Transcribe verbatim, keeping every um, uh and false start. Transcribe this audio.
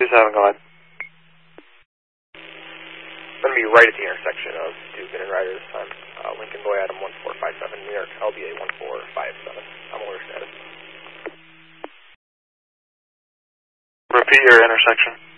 seven, go ahead. I'm going to be right at the intersection of Dugan and Ryder this time. Uh, Lincoln Boy Adam one four five seven, New York L B A one four five seven. I'm aware status. Repeat your intersection.